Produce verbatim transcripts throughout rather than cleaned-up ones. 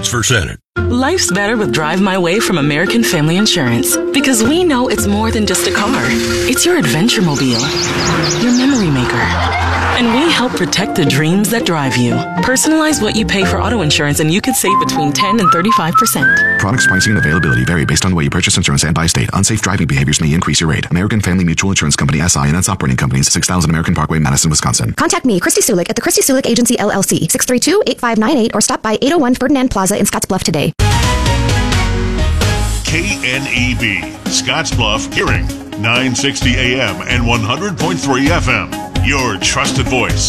Democrats for Senate. Life's better with Drive My Way from American Family Insurance. Because we know it's more than just a car. It's your adventure mobile, your memory maker. And we help protect the dreams that drive you. Personalize what you pay for auto insurance and you could save between ten and thirty-five percent. Products, pricing, and availability vary based on the way you purchase insurance and by state. Unsafe driving behaviors may increase your rate. American Family Mutual Insurance Company, S I and its operating companies, six thousand American Parkway, Madison, Wisconsin. Contact me, Christy Sulik, at the Christy Sulik Agency, L L C, six three two, eight five nine eight, or stop by eight oh one Ferdinand Plaza in Scottsbluff today. K N E B, Scottsbluff Hearing, nine sixty A M and one hundred point three F M. Your trusted voice.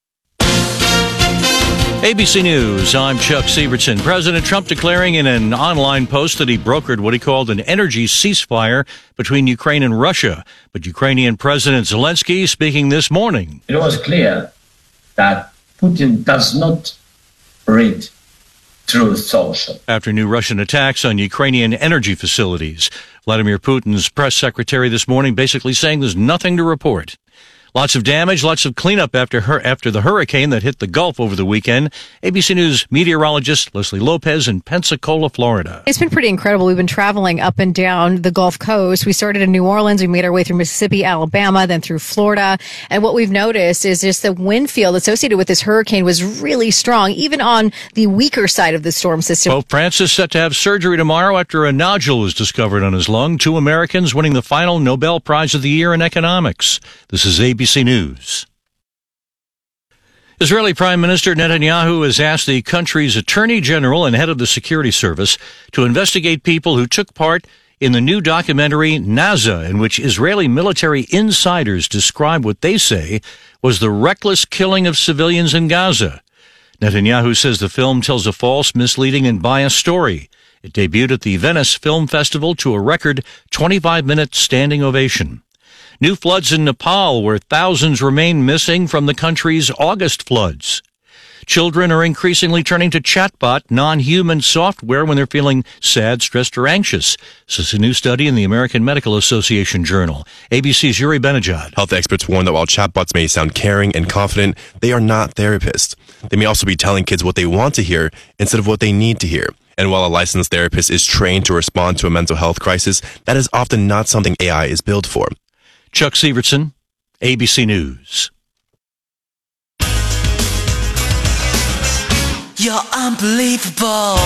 A B C News, I'm Chuck Sievertson. President Trump declaring in an online post that he brokered what he called an energy ceasefire between Ukraine and Russia. But Ukrainian President Zelensky speaking this morning. It was clear that Putin does not read Truth Social. After new Russian attacks on Ukrainian energy facilities, Vladimir Putin's press secretary this morning basically saying there's nothing to report. Lots of damage, lots of cleanup after her after the hurricane that hit the Gulf over the weekend. A B C News meteorologist Leslie Lopez in Pensacola, Florida. It's been pretty incredible. We've been traveling up and down the Gulf Coast. We started in New Orleans. We made our way through Mississippi, Alabama, then through Florida. And what we've noticed is just the wind field associated with this hurricane was really strong, even on the weaker side of the storm system. Pope Francis set to have surgery tomorrow after a nodule was discovered on his lung. Two Americans winning the final Nobel Prize of the Year in economics. This is A B C News. Israeli Prime Minister Netanyahu has asked the country's Attorney General and head of the security service to investigate people who took part in the new documentary Naza, in which Israeli military insiders describe what they say was the reckless killing of civilians in Gaza. Netanyahu says the film tells a false, misleading, and biased story. It debuted at the Venice Film Festival to a record twenty-five minute standing ovation. New floods in Nepal, where thousands remain missing from the country's August floods. Children are increasingly turning to chatbot, non-human software when they're feeling sad, stressed, or anxious. This is a new study in the American Medical Association Journal. A B C's Yuri Benajad. Health experts warn that while chatbots may sound caring and confident, they are not therapists. They may also be telling kids what they want to hear instead of what they need to hear. And while a licensed therapist is trained to respond to a mental health crisis, that is often not something A I is built for. Chuck Sievertson, A B C News. You're unbelievable.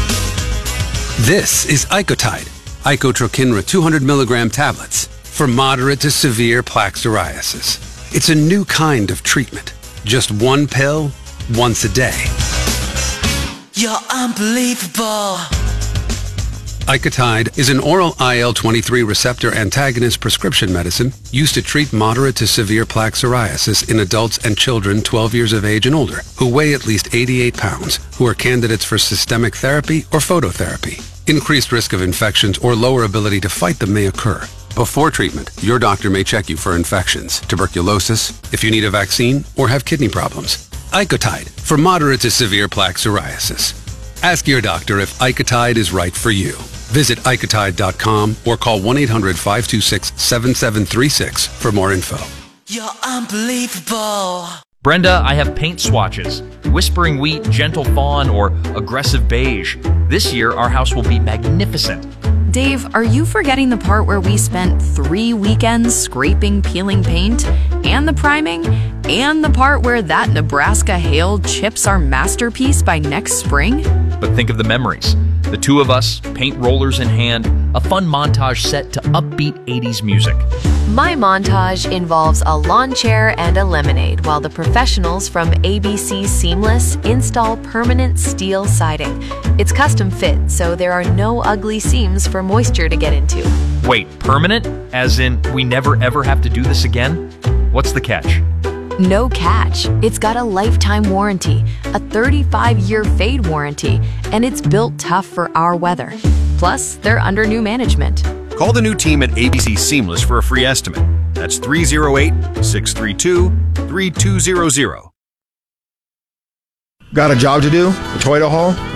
This is Icotide, Icotrokinra two hundred milligram tablets for moderate to severe plaque psoriasis. It's a new kind of treatment. Just one pill, once a day. You're unbelievable. Icotide is an oral I L twenty-three receptor antagonist prescription medicine used to treat moderate to severe plaque psoriasis in adults and children twelve years of age and older who weigh at least eighty-eight pounds, who are candidates for systemic therapy or phototherapy. Increased risk of infections or lower ability to fight them may occur. Before treatment, your doctor may check you for infections, tuberculosis, if you need a vaccine, or have kidney problems. Icotide for moderate to severe plaque psoriasis. Ask your doctor if Icotide is right for you. Visit Icotide dot com or call one eight hundred five two six seven seven three six for more info. You're unbelievable. Brenda, I have paint swatches. Whispering Wheat, Gentle Fawn, or Aggressive Beige. This year, our house will be magnificent. Dave, are you forgetting the part where we spent three weekends scraping, peeling paint, and the priming, and the part where that Nebraska hail chips our masterpiece by next spring? But think of the memories. The two of us, paint rollers in hand, a fun montage set to upbeat eighties music. My montage involves a lawn chair and a lemonade while the professionals from A B C Seamless install permanent steel siding. It's custom fit, so there are no ugly seams for moisture to get into. Wait, permanent? As in, we never ever have to do this again? What's the catch? No catch. It's got a lifetime warranty, a thirty-five year fade warranty, and it's built tough for our weather. Plus, they're under new management. Call the new team at A B C Seamless for a free estimate. That's three oh eight, six three two, three two zero zero. Got a job to do? A Toyota haul?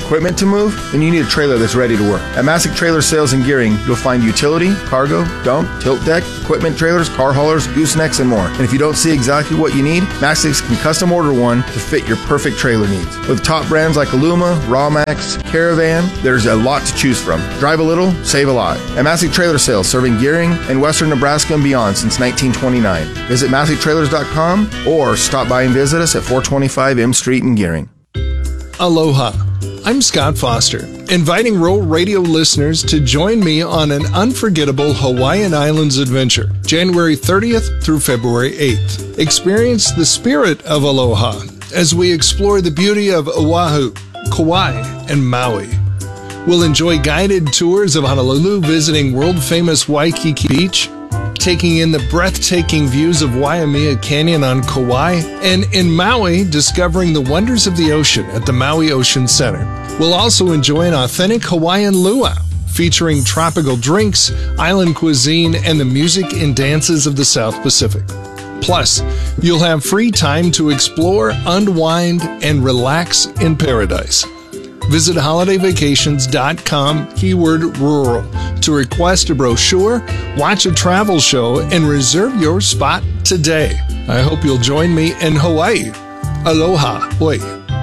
equipment to move? Then you need a trailer that's ready to work. At Masick Trailer Sales and Gearing, you'll find utility, cargo, dump, tilt deck, equipment trailers, car haulers, goosenecks, and more. And if you don't see exactly what you need, Masick can custom order one to fit your perfect trailer needs. With top brands like Aluma, Rawmax, Caravan, there's a lot to choose from. Drive a little, save a lot. At Masick Trailer Sales, serving Gearing and western Nebraska and beyond since nineteen twenty-nine. Visit Masick Trailers dot com or stop by and visit us at four twenty-five M Street in Gearing. Aloha. I'm Scott Foster, inviting Roll Radio listeners to join me on an unforgettable Hawaiian Islands adventure, January thirtieth through February eighth. Experience the spirit of aloha as we explore the beauty of Oahu, Kauai, and Maui. We'll enjoy guided tours of Honolulu, visiting world-famous Waikiki Beach, taking in the breathtaking views of Waimea Canyon on Kauai, and in Maui, discovering the wonders of the ocean at the Maui Ocean Center. We'll also enjoy an authentic Hawaiian luau, featuring tropical drinks, island cuisine, and the music and dances of the South Pacific. Plus, you'll have free time to explore, unwind, and relax in paradise. Visit holiday vacations dot com, keyword rural, to request a brochure, watch a travel show, and reserve your spot today. I hope you'll join me in Hawaii. Aloha. Oi.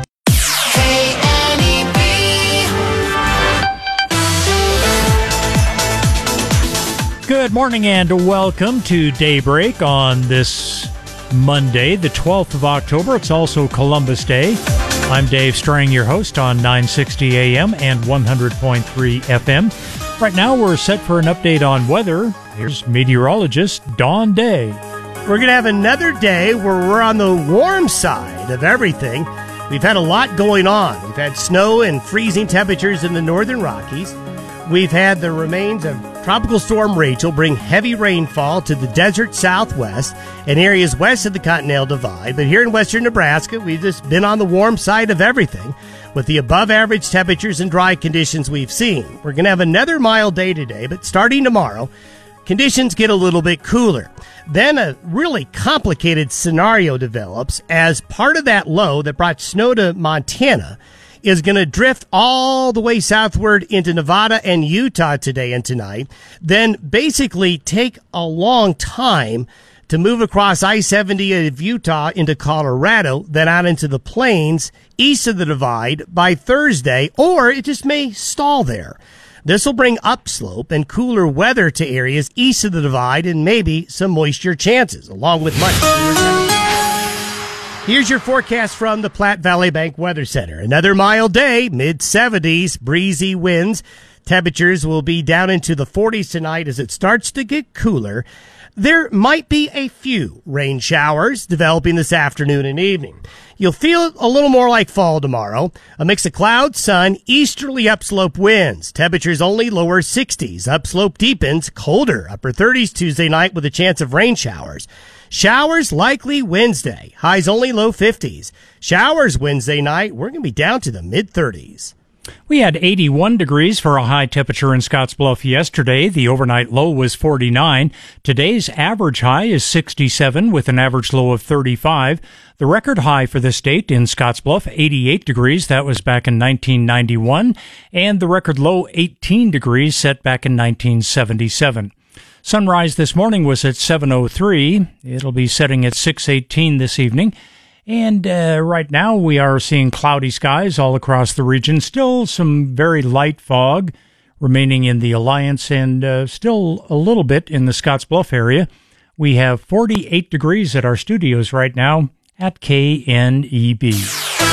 Good morning and welcome to Daybreak on this Monday, the twelfth of October. It's also Columbus Day. I'm Dave Strang, your host on nine sixty A M and one hundred point three F M. Right now, we're set for an update on weather. Here's meteorologist Dawn Day. We're going to have another day where we're on the warm side of everything. We've had a lot going on. We've had snow and freezing temperatures in the northern Rockies. We've had the remains of Tropical Storm Rachel bring heavy rainfall to the desert southwest and areas west of the Continental Divide. But here in western Nebraska, we've just been on the warm side of everything with the above-average temperatures and dry conditions we've seen. We're going to have another mild day today, but starting tomorrow, conditions get a little bit cooler. Then a really complicated scenario develops as part of that low that brought snow to Montana is going to drift all the way southward into Nevada and Utah today and tonight, then basically take a long time to move across I seventy of Utah into Colorado, then out into the plains east of the Divide by Thursday, or it just may stall there. This will bring upslope and cooler weather to areas east of the Divide and maybe some moisture chances, along with much. Here's your forecast from the Platte Valley Bank Weather Center. Another mild day, mid seventies, breezy winds. Temperatures will be down into the forties tonight as it starts to get cooler. There might be a few rain showers developing this afternoon and evening. You'll feel a little more like fall tomorrow. A mix of cloud, sun, easterly upslope winds. Temperatures only lower sixties. Upslope deepens, colder, upper thirties Tuesday night with a chance of rain showers. Showers likely Wednesday. Highs only low fifties. Showers Wednesday night. We're going to be down to the mid thirties. We had eighty-one degrees for a high temperature in Scottsbluff yesterday. The overnight low was forty-nine. Today's average high is sixty-seven with an average low of thirty-five. The record high for the state in Scottsbluff, eighty-eight degrees. That was back in nineteen ninety-one. And the record low, eighteen degrees, set back in nineteen seventy-seven. Sunrise this morning was at seven oh three. It'll be setting at six eighteen this evening. And uh, right now we are seeing cloudy skies all across the region. Still some very light fog remaining in the Alliance and uh, still a little bit in the Scottsbluff area. We have forty-eight degrees at our studios right now at K N E B.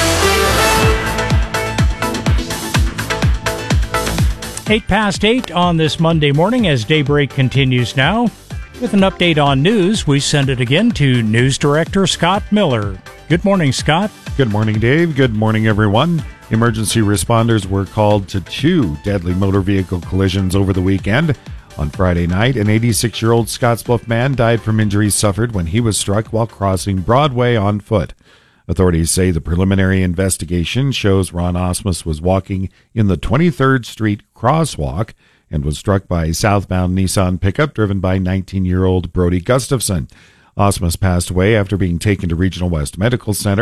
Eight past eight on this Monday morning as Daybreak continues now. With an update on news, we send it again to News Director Scott Miller. Good morning, Scott. Good morning, Dave. Good morning, everyone. Emergency responders were called to two deadly motor vehicle collisions over the weekend. On Friday night, an eighty-six-year-old Scottsbluff man died from injuries suffered when he was struck while crossing Broadway on foot. Authorities say the preliminary investigation shows Ron Osmus was walking in the twenty-third Street crosswalk and was struck by a southbound Nissan pickup driven by nineteen-year-old Brody Gustafson. Osmus passed away after being taken to Regional West Medical Center,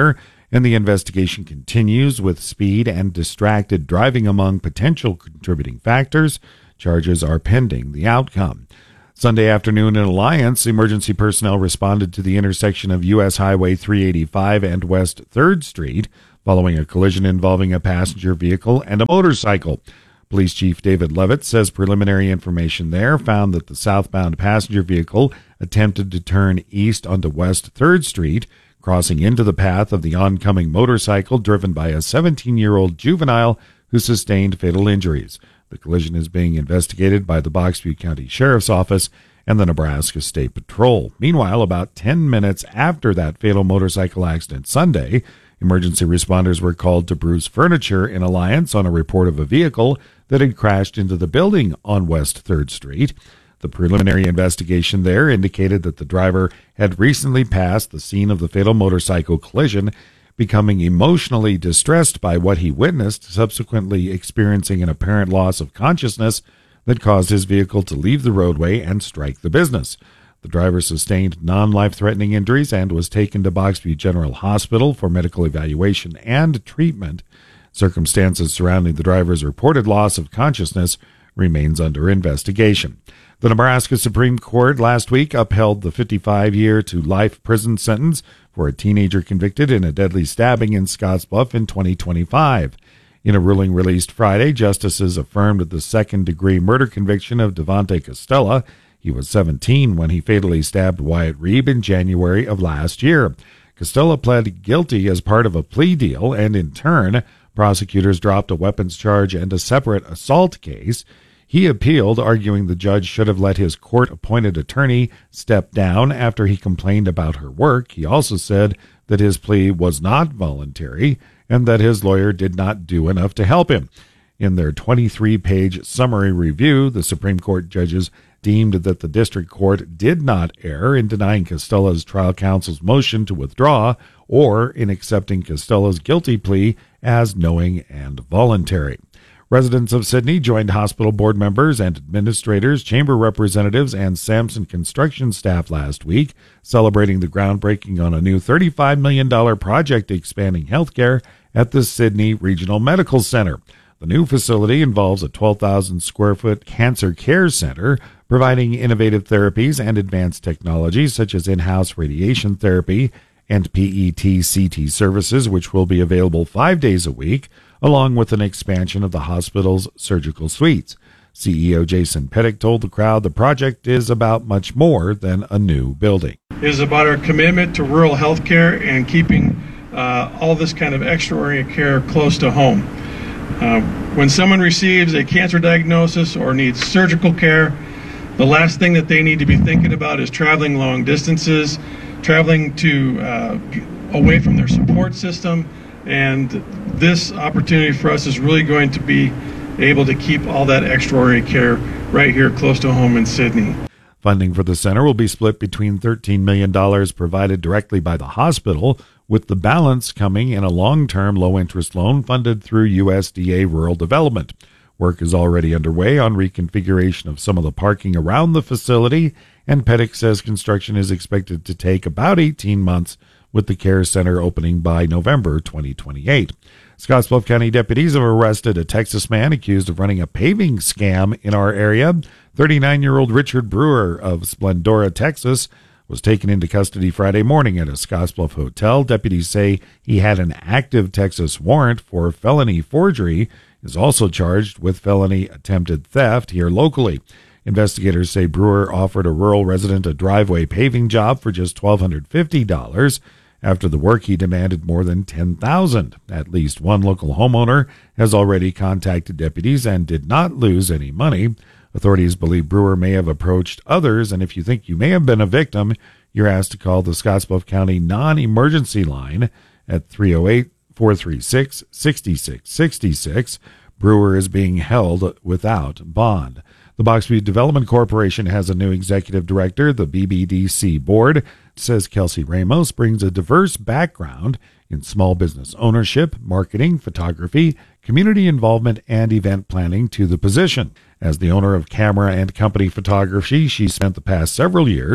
and the investigation continues with speed and distracted driving among potential contributing factors. Charges are pending the outcome. Sunday afternoon in Alliance, emergency personnel responded to the intersection of U S Highway three eighty-five and West third Street following a collision involving a passenger vehicle and a motorcycle. Police Chief David Levitt says preliminary information there found that the southbound passenger vehicle attempted to turn east onto West third Street, crossing into the path of the oncoming motorcycle driven by a seventeen-year-old juvenile who sustained fatal injuries. The collision is being investigated by the Boxview County Sheriff's Office and the Nebraska State Patrol. Meanwhile, about ten minutes after that fatal motorcycle accident Sunday, emergency responders were called to Bruce Furniture in Alliance on a report of a vehicle that had crashed into the building on West third Street. The preliminary investigation there indicated that the driver had recently passed the scene of the fatal motorcycle collision, becoming emotionally distressed by what he witnessed, subsequently experiencing an apparent loss of consciousness that caused his vehicle to leave the roadway and strike the business. The driver sustained non-life-threatening injuries and was taken to Boxview General Hospital for medical evaluation and treatment. Circumstances surrounding the driver's reported loss of consciousness remains under investigation. The Nebraska Supreme Court last week upheld the fifty-five-year to life prison sentence for a teenager convicted in a deadly stabbing in Scottsbluff in twenty twenty-five. In a ruling released Friday, justices affirmed the second-degree murder conviction of Devontae Costella. He was seventeen when he fatally stabbed Wyatt Reeb in January of last year. Costella pled guilty as part of a plea deal, and in turn, prosecutors dropped a weapons charge and a separate assault case. He appealed, arguing the judge should have let his court-appointed attorney step down after he complained about her work. He also said that his plea was not voluntary and that his lawyer did not do enough to help him. In their twenty-three page summary review, the Supreme Court judges deemed that the district court did not err in denying Costella's trial counsel's motion to withdraw or in accepting Costella's guilty plea as knowing and voluntary. Residents of Sydney joined hospital board members and administrators, chamber representatives, and Samson construction staff last week, celebrating the groundbreaking on a new thirty-five million dollars project expanding healthcare at the Sydney Regional Medical Center. The new facility involves a twelve thousand square foot cancer care center, providing innovative therapies and advanced technologies such as in-house radiation therapy and P E T C T services, which will be available five days a week, along with an expansion of the hospital's surgical suites. C E O Jason Pettick told the crowd the project is about much more than a new building. It is about our commitment to rural health care and keeping uh, all this kind of extraordinary care close to home. Uh, when someone receives a cancer diagnosis or needs surgical care, the last thing that they need to be thinking about is traveling long distances, traveling to uh, away from their support system, and this opportunity for us is really going to be able to keep all that extraordinary care right here close to home in Sydney. Funding for the center will be split between thirteen million dollars provided directly by the hospital, with the balance coming in a long-term low-interest loan funded through U S D A Rural Development. Work is already underway on reconfiguration of some of the parking around the facility, and Pettick says construction is expected to take about eighteen months, with the care center opening by November twenty twenty-eight. Scottsbluff County deputies have arrested a Texas man accused of running a paving scam in our area. thirty-nine-year-old Richard Brewer of Splendora, Texas, was taken into custody Friday morning at a Scottsbluff hotel. Deputies say he had an active Texas warrant for felony forgery, is also charged with felony attempted theft here locally. Investigators say Brewer offered a rural resident a driveway paving job for just one thousand two hundred fifty dollars. After the work, he demanded more than ten thousand dollars. At least one local homeowner has already contacted deputies and did not lose any money. Authorities believe Brewer may have approached others, and if you think you may have been a victim, you're asked to call the Scottsbluff County non-emergency line at three oh eight, four three six, six six six six. Brewer is being held without bond. The Boxview Development Corporation has a new executive director. The B B D C board says Kelsey Ramos brings a diverse background in small business ownership, marketing, photography, community involvement, and event planning to the position. As the owner of Camera and Company Photography, she spent the past several years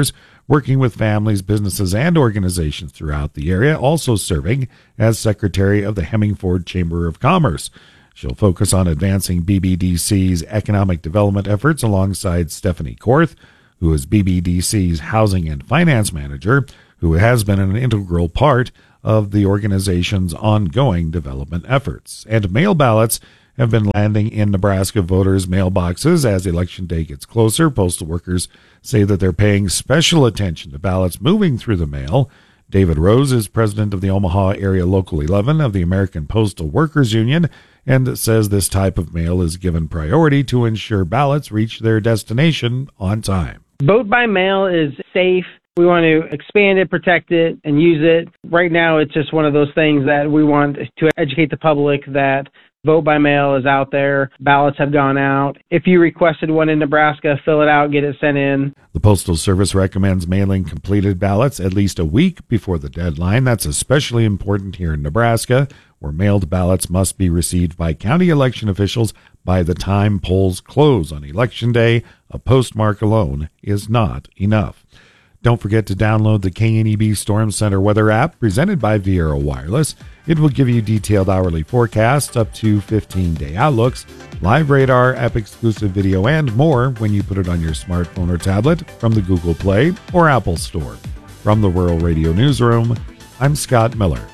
working with families, businesses, and organizations throughout the area, also serving as secretary of the Hemmingford Chamber of Commerce. She'll focus on advancing B B D C's economic development efforts alongside Stephanie Korth, who is B B D C's housing and finance manager, who has been an integral part of the organization's ongoing development efforts. And mail ballots have been landing in Nebraska voters' mailboxes as Election Day gets closer. Postal workers say that they're paying special attention to ballots moving through the mail. David Rose is president of the Omaha Area Local eleven of the American Postal Workers Union and says this type of mail is given priority to ensure ballots reach their destination on time. Vote by mail is safe. We want to expand it, protect it, and use it. Right now, it's just one of those things that we want to educate the public that vote by mail is out there. Ballots have gone out. If you requested one in Nebraska, fill it out, get it sent in. The Postal Service recommends mailing completed ballots at least a week before the deadline. That's especially important here in Nebraska, where mailed ballots must be received by county election officials by the time polls close on Election Day. A postmark alone is not enough. Don't forget to download the K N E B Storm Center weather app presented by Viera Wireless. It will give you detailed hourly forecasts, up to fifteen-day outlooks, live radar, app-exclusive video, and more when you put it on your smartphone or tablet from the Google Play or Apple Store. From the Rural Radio Newsroom, I'm Scott Miller.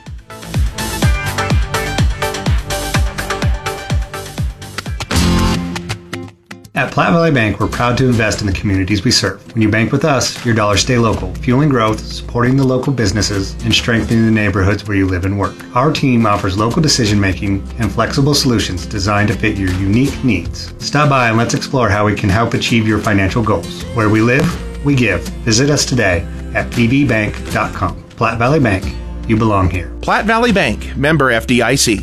At Platte Valley Bank, we're proud to invest in the communities we serve. When you bank with us, your dollars stay local, fueling growth, supporting the local businesses, and strengthening the neighborhoods where you live and work. Our team offers local decision-making and flexible solutions designed to fit your unique needs. Stop by and let's explore how we can help achieve your financial goals. Where we live, we give. Visit us today at p v bank dot com. Platte Valley Bank, you belong here. Platte Valley Bank, member F D I C.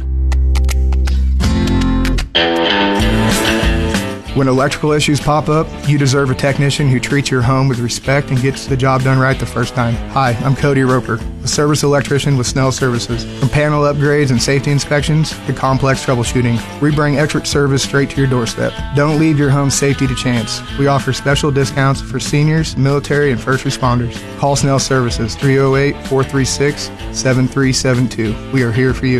When electrical issues pop up, you deserve a technician who treats your home with respect and gets the job done right the first time. Hi, I'm Cody Roper, a service electrician with Snell Services. From panel upgrades and safety inspections to complex troubleshooting, we bring expert service straight to your doorstep. Don't leave your home safety to chance. We offer special discounts for seniors, military, and first responders. Call Snell Services, three oh eight, four three six, seven three seven two. We are here for you.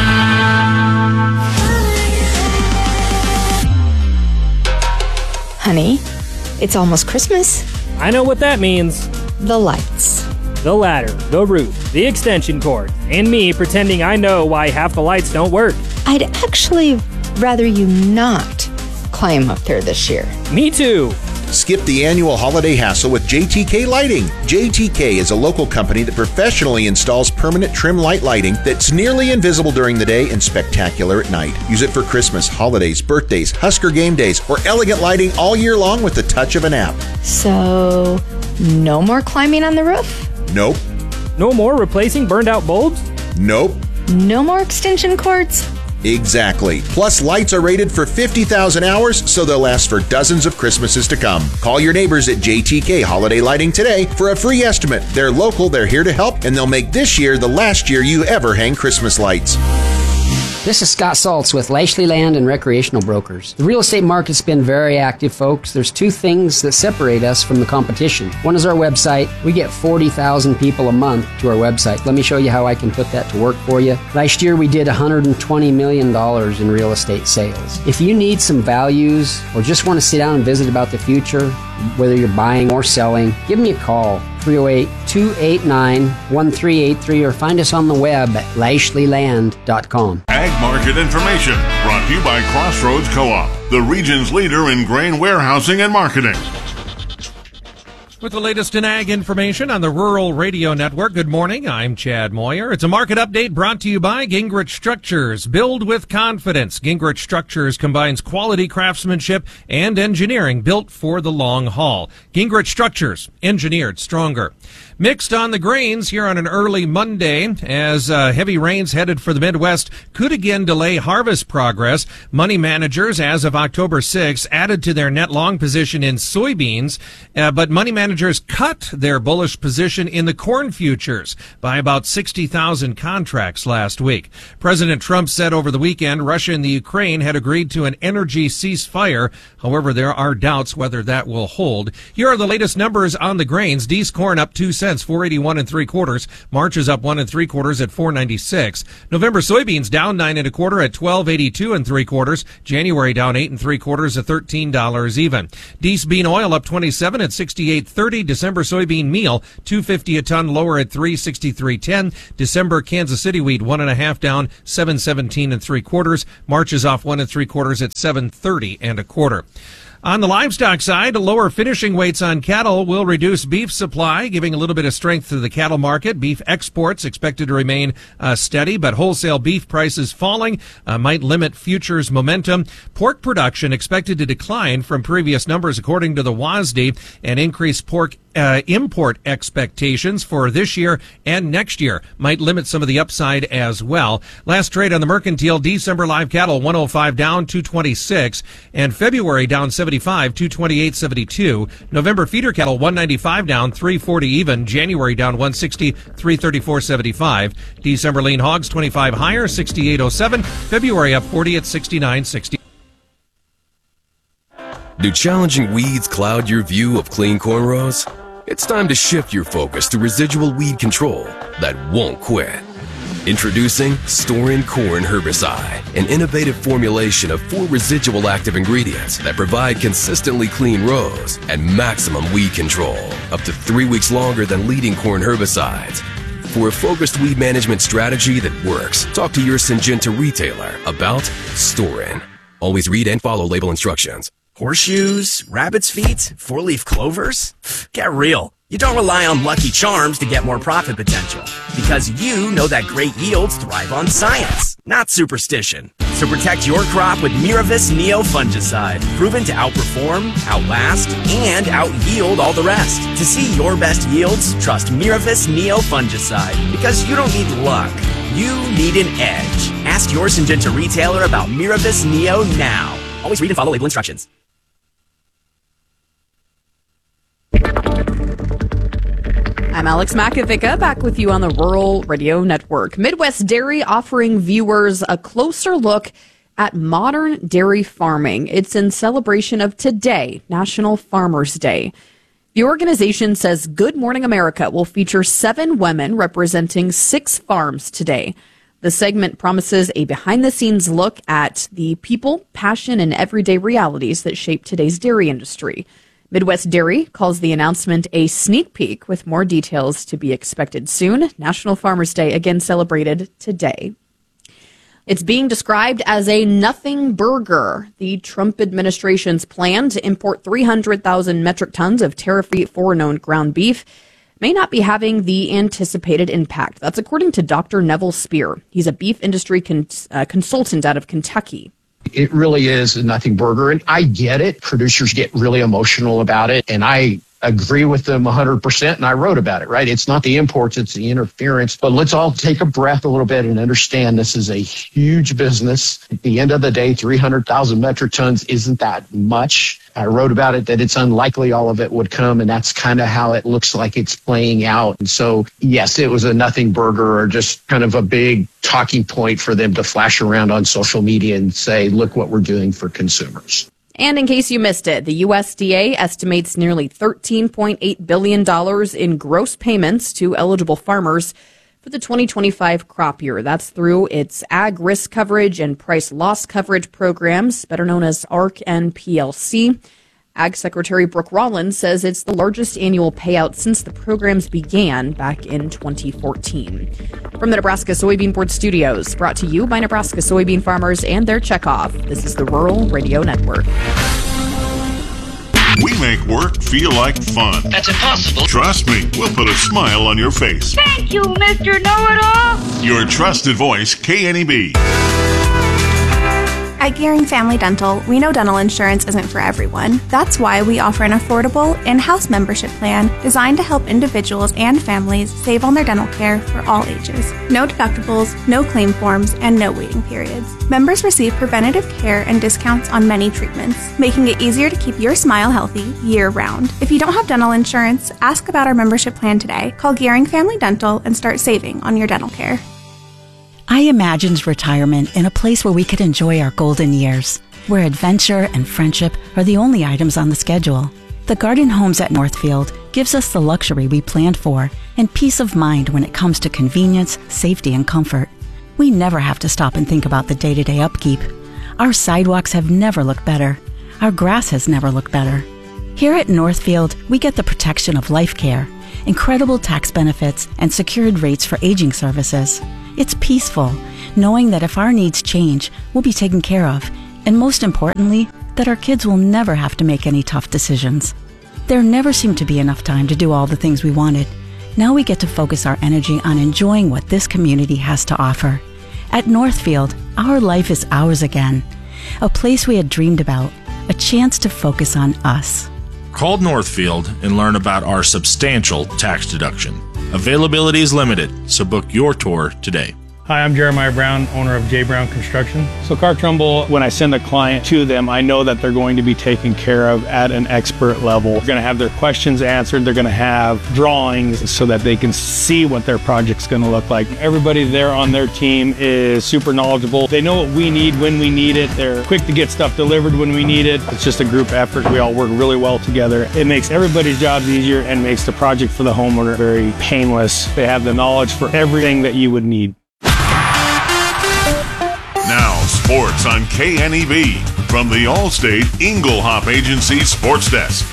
Honey, it's almost Christmas. I know what that means. The lights. The ladder, the roof, the extension cord, and me pretending I know why half the lights don't work. I'd actually rather you not climb up there this year. Me too. Skip the annual holiday hassle with J T K Lighting. J T K is a local company that professionally installs permanent trim light lighting that's nearly invisible during the day and spectacular at night. Use it for Christmas, holidays, birthdays, Husker game days, or elegant lighting all year long with the touch of an app. So, no more climbing on the roof? Nope. No more replacing burned out bulbs? Nope. No more extension cords? Exactly. Plus, lights are rated for fifty thousand hours, so they'll last for dozens of Christmases to come. Call your neighbors at J T K Holiday Lighting today for a free estimate. They're local, they're here to help, and they'll make this year the last year you ever hang Christmas lights. This is Scott Saltz with Lashley Land and Recreational Brokers. The real estate market's been very active, folks. There's two things that separate us from the competition. One is our website. We get forty thousand people a month to our website. Let me show you how I can put that to work for you. Last year, we did one hundred twenty million dollars in real estate sales. If you need some values or just want to sit down and visit about the future, whether you're buying or selling, give me a call. three oh eight, two eight nine, one three eight three or find us on the web at lashley land dot com. Ag market information brought to you by Crossroads Co-op, the region's leader in grain warehousing and marketing. With the latest in ag information on the Rural Radio Network, good morning. I'm Chad Moyer. It's a market update brought to you by Gingrich Structures. Build with confidence. Gingrich Structures combines quality craftsmanship and engineering built for the long haul. Gingrich Structures, engineered stronger. Mixed on the grains here on an early Monday as uh, heavy rains headed for the Midwest could again delay harvest progress. Money managers, as of October sixth, added to their net long position in soybeans, uh, but money managers managers cut their bullish position in the corn futures by about sixty thousand contracts last week. President Trump said over the weekend Russia and the Ukraine had agreed to an energy ceasefire. However, there are doubts whether that will hold. Here are the latest numbers on the grains. D's corn up two cents, four eighty-one and three quarters. March is up one and three quarters at four ninety-six. November soybeans down nine and a quarter at twelve eighty-two and three quarters. January down eight and three quarters at thirteen dollars even. D's bean oil up twenty-seven at sixty-eight thirty. December soybean meal two fifty a ton, lower at three sixty-three ten. December Kansas City wheat one and a half down seven seventeen and three quarters. March is off one and three quarters at seven thirty and a quarter. On the livestock side, lower finishing weights on cattle will reduce beef supply, giving a little bit of strength to the cattle market. Beef exports expected to remain uh, steady, but wholesale beef prices falling uh, might limit futures momentum. Pork production expected to decline from previous numbers, according to the W A S D, and increased pork Uh, import expectations for this year and next year might limit some of the upside as well. Last trade on the mercantile, December live cattle one oh five down two twenty-six, and February down seventy-five two twenty-eight seventy-two. November feeder cattle one ninety-five down three forty even. January down one sixty three thirty-four seventy-five. December lean hogs twenty-five higher sixty-eight oh seven. February up forty at sixty-nine sixty. Do challenging weeds cloud your view of clean cornrows? It's time to shift your focus to residual weed control that won't quit. Introducing Storin Corn Herbicide, an innovative formulation of four residual active ingredients that provide consistently clean rows and maximum weed control, up to three weeks longer than leading corn herbicides. For a focused weed management strategy that works, talk to your Syngenta retailer about Storin. Always read and follow label instructions. Horseshoes, rabbit's feet, four-leaf clovers? Get real. You don't rely on Lucky Charms to get more profit potential, because you know that great yields thrive on science, not superstition. So protect your crop with Miravis Neo Fungicide, proven to outperform, outlast, and out-yield all the rest. To see your best yields, trust Miravis Neo Fungicide, because you don't need luck. You need an edge. Ask your Syngenta retailer about Miravis Neo now. Always read and follow label instructions. I'm Alex Makovica, back with you on the Rural Radio Network. Midwest Dairy offering viewers a closer look at modern dairy farming. It's in celebration of today, National Farmers Day. The organization says Good Morning America will feature seven women representing six farms today. The segment promises a behind-the-scenes look at the people, passion, and everyday realities that shape today's dairy industry. Midwest Dairy calls the announcement a sneak peek, with more details to be expected soon. National Farmers Day again celebrated today. It's being described as a nothing burger. The Trump administration's plan to import three hundred thousand metric tons of tariff-free foreign-owned ground beef may not be having the anticipated impact. That's according to Doctor Neville Spear. He's a beef industry con- uh, consultant out of Kentucky. It really is a nothing burger, and I get it. Producers get really emotional about it, and I agree with them one hundred percent, and I wrote about it, right? It's not the imports, it's the interference. But let's all take a breath a little bit and understand this is a huge business. At the end of the day, three hundred thousand metric tons isn't that much. I wrote about it that it's unlikely all of it would come, and that's kind of how it looks like it's playing out. And so, yes, it was a nothing burger, or just kind of a big talking point for them to flash around on social media and say, look what we're doing for consumers. And in case you missed it, the U S D A estimates nearly thirteen point eight billion dollars in gross payments to eligible farmers for the twenty twenty-five crop year. That's through its ag risk coverage and price loss coverage programs, better known as A R C and P L C. Ag Secretary Brooke Rollins says it's the largest annual payout since the programs began back in twenty fourteen. From the Nebraska Soybean Board Studios, brought to you by Nebraska soybean farmers and their checkoff, this is the Rural Radio Network. We make work feel like fun. That's impossible. Trust me, we'll put a smile on your face. Thank you, Mister Know-It-All. Your trusted voice, K N E B. At Gearing Family Dental, we know dental insurance isn't for everyone. That's why we offer an affordable in-house membership plan designed to help individuals and families save on their dental care for all ages. No deductibles, no claim forms, and no waiting periods. Members receive preventative care and discounts on many treatments, making it easier to keep your smile healthy year-round. If you don't have dental insurance, ask about our membership plan today. Call Gearing Family Dental and start saving on your dental care. I imagined retirement in a place where we could enjoy our golden years, where adventure and friendship are the only items on the schedule. The Garden Homes at Northfield gives us the luxury we planned for and peace of mind when it comes to convenience, safety, and comfort. We never have to stop and think about the day-to-day upkeep. Our sidewalks have never looked better. Our grass has never looked better. Here at Northfield, we get the protection of life care, incredible tax benefits, and secured rates for aging services. It's peaceful, knowing that if our needs change, we'll be taken care of, and most importantly, that our kids will never have to make any tough decisions. There never seemed to be enough time to do all the things we wanted. Now we get to focus our energy on enjoying what this community has to offer. At Northfield, our life is ours again, a place we had dreamed about, a chance to focus on us. Call Northfield and learn about our substantial tax deduction. Availability is limited, so book your tour today. Hi, I'm Jeremiah Brown, owner of J. Brown Construction. So Car Trumbull, when I send a client to them, I know that they're going to be taken care of at an expert level. They're going to have their questions answered. They're going to have drawings so that they can see what their project's going to look like. Everybody there on their team is super knowledgeable. They know what we need when we need it. They're quick to get stuff delivered when we need it. It's just a group effort. We all work really well together. It makes everybody's jobs easier and makes the project for the homeowner very painless. They have the knowledge for everything that you would need. Now, sports on K N E B from the Allstate Eaglehop Agency Sports Desk.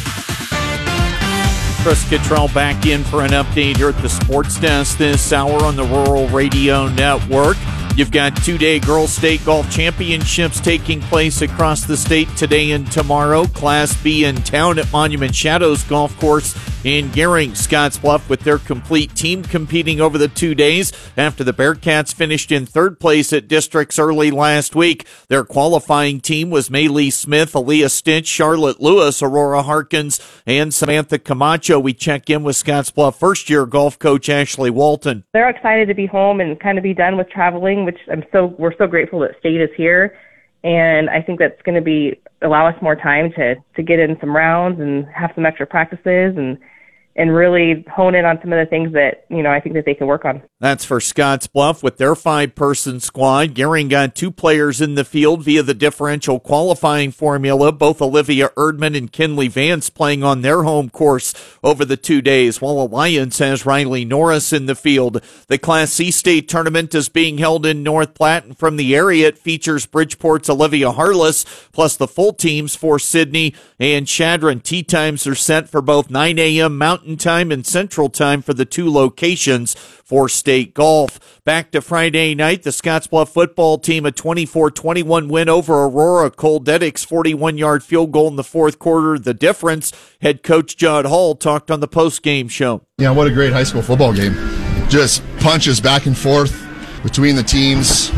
Chris Cottrell back in for an update here at the Sports Desk this hour on the Rural Radio Network. You've got two-day Girls State Golf Championships taking place across the state today and tomorrow. Class B in town at Monument Shadows Golf Course in Gering. Scottsbluff with their complete team competing over the two days after the Bearcats finished in third place at districts early last week. Their qualifying team was Maylee Smith, Aaliyah Stitch, Charlotte Lewis, Aurora Harkins, and Samantha Camacho. We check in with Scottsbluff first-year golf coach Ashley Walton. They're excited to be home and kind of be done with traveling, which I'm so we're so grateful that State is here, and I think that's going to be allow us more time to to get in some rounds and have some extra practices and and really hone in on some of the things that, you know, I think that they can work on. That's for Scottsbluff with their five-person squad. Gering got two players in the field via the differential qualifying formula, both Olivia Erdman and Kinley Vance playing on their home course over the two days, while Alliance has Riley Norris in the field. The Class C state tournament is being held in North Platte, and from the area it features Bridgeport's Olivia Harless, plus the full teams for Sydney and Chadron. Tee times are set for both nine a.m. Mountain Time and Central Time for the two locations for state golf. Back to Friday night, the Scottsbluff football team a twenty-four twenty-one win over Aurora. Cole Deddick's forty-one-yard field goal in the fourth quarter, the difference. Head coach Judd Hall talked on the post-game show. Yeah, what a great high school football game. Just punches back and forth between the teams.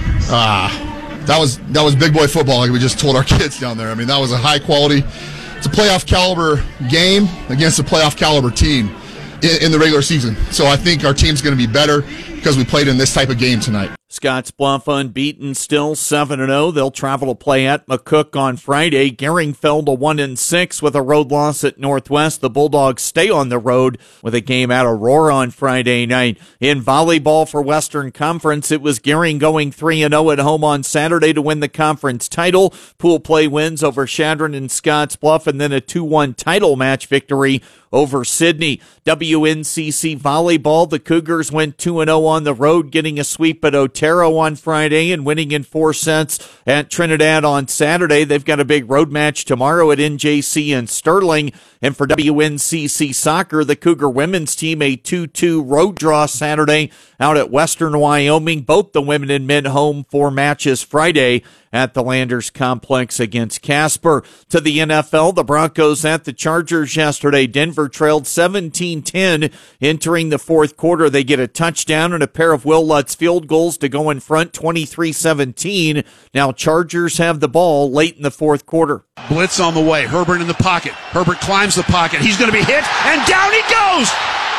Ah, that was that was big boy football, like we just told our kids down there. I mean, that was a high quality. It's a playoff caliber game against a playoff caliber team in, in the regular season. So I think our team's going to be better because we played in this type of game tonight. Scottsbluff unbeaten still seven and oh. They'll travel to play at McCook on Friday. Gering fell to one and six with a road loss at Northwest. The Bulldogs stay on the road with a game at Aurora on Friday night. In volleyball for Western Conference, it was Gering going three and oh at home on Saturday to win the conference title. Pool play wins over Chadron and Scottsbluff, and then a two one title match victory over Sydney. W N C C volleyball, the Cougars went two and oh on the road, getting a sweep at Otero on Friday and winning in four sets at Trinidad on Saturday. They've got a big road match tomorrow at N J C in Sterling. And for W N C C soccer, the Cougar women's team a two two road draw Saturday out at Western Wyoming. Both the women and men home for matches Friday at the Landers Complex against Casper. To the N F L, the Broncos at the Chargers yesterday. Denver trailed seventeen ten entering the fourth quarter. They get a touchdown and a pair of Will Lutz field goals to go in front, twenty-three seventeen. Now Chargers have the ball late in the fourth quarter. Blitz on the way. Herbert in the pocket. Herbert climbs the pocket. He's going to be hit, and down he goes.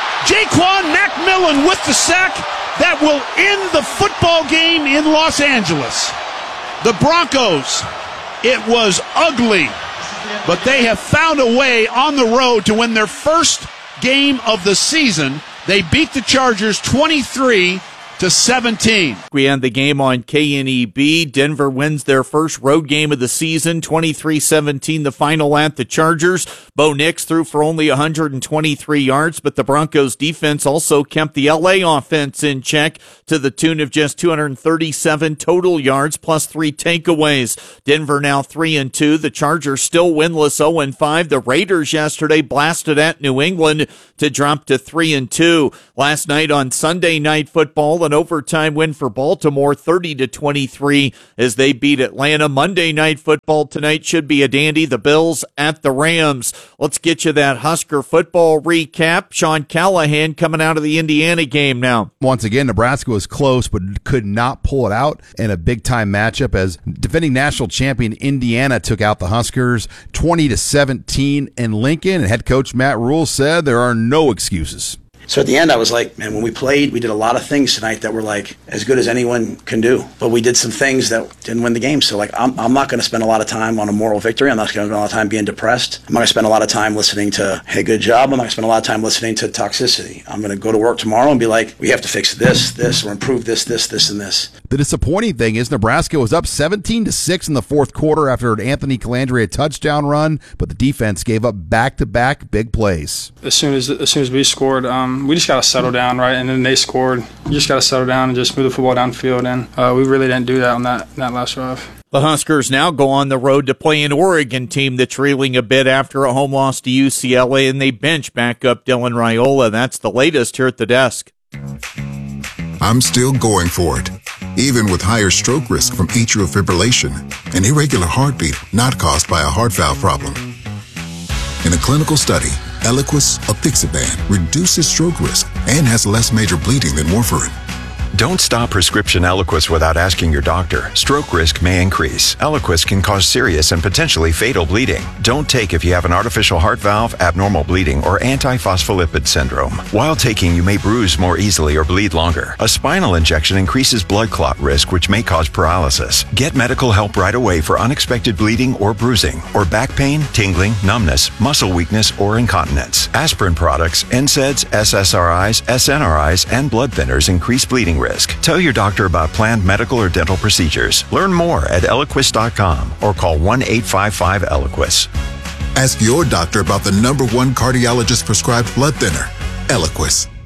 Jaquan McMillan with the sack that will end the football game in Los Angeles. The Broncos, it was ugly, but they have found a way on the road to win their first game of the season. They beat the Chargers twenty-three to seventeen. We end the game on K N E B. Denver wins their first road game of the season, twenty-three seventeen, the final at the Chargers. Bo Nix threw for only one hundred twenty-three yards, but the Broncos defense also kept the L A offense in check to the tune of just two hundred thirty-seven total yards plus three takeaways. Denver now three and two. The Chargers still winless, oh and five. The Raiders yesterday blasted at New England to drop to three and two. Last night on Sunday Night Football, an overtime win for Baltimore, thirty to twenty-three, as they beat Atlanta. Monday Night Football tonight should be a dandy. The Bills at the Rams. Let's get you that Husker football recap. Sean Callahan coming out of the Indiana game now. Once again, Nebraska was close but could not pull it out in a big-time matchup as defending national champion Indiana took out the Huskers twenty to seventeen in Lincoln, and head coach Matt Rule said there are no excuses. So at the end, I was like, man, when we played, we did a lot of things tonight that were like as good as anyone can do. But we did some things that didn't win the game. So like, I'm, I'm not going to spend a lot of time on a moral victory. I'm not going to spend a lot of time being depressed. I'm not going to spend a lot of time listening to, hey, good job. I'm not going to spend a lot of time listening to toxicity. I'm going to go to work tomorrow and be like, we have to fix this, this, or improve this, this, this, and this. The disappointing thing is Nebraska was up seventeen to six in the fourth quarter after an Anthony Calandria touchdown run, but the defense gave up back-to-back big plays. As soon as as soon as we scored, um, we just got to settle down, right? And then they scored. You just got to settle down and just move the football downfield, and uh, we really didn't do that on that, that last drive. The Huskers now go on the road to play an Oregon team that's reeling a bit after a home loss to U C L A, and they bench backup Dylan Raiola. That's the latest here at the desk. I'm still going for it, even with higher stroke risk from atrial fibrillation, an irregular heartbeat not caused by a heart valve problem. In a clinical study, Eliquis apixaban reduces stroke risk and has less major bleeding than warfarin. Don't stop prescription Eliquis without asking your doctor. Stroke risk may increase. Eliquis can cause serious and potentially fatal bleeding. Don't take if you have an artificial heart valve, abnormal bleeding, or antiphospholipid syndrome. While taking, you may bruise more easily or bleed longer. A spinal injection increases blood clot risk, which may cause paralysis. Get medical help right away for unexpected bleeding or bruising, or back pain, tingling, numbness, muscle weakness, or incontinence. Aspirin products, N SAIDs, S S R Is, S N R Is, and blood thinners increase bleeding risk. Tell your doctor about planned medical or dental procedures. Learn more at Eliquis dot com or call one eight five five Eliquis. Ask your doctor about the number one cardiologist prescribed blood thinner, Eliquis.